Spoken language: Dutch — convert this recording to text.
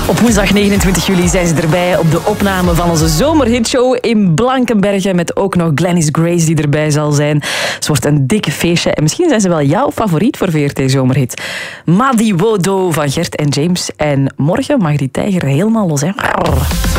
Op woensdag 29 juli zijn ze erbij op de opname van onze zomerhitshow in Blankenberge. Met ook nog Glennis Grace die erbij zal zijn. Het wordt een dikke feestje. En misschien zijn ze wel jouw favoriet voor VRT Zomerhit. Madi Wodo van Gert en James. En morgen mag die tijger helemaal los, hè.